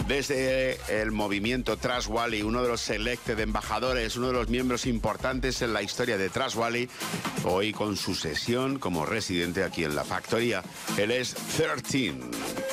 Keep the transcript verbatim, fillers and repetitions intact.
Desde el movimiento Trust Valley, uno de los selected embajadores, uno de los miembros importantes en la historia de Trust Valley, hoy con su sesión como residente aquí en la factoría. Él es trece.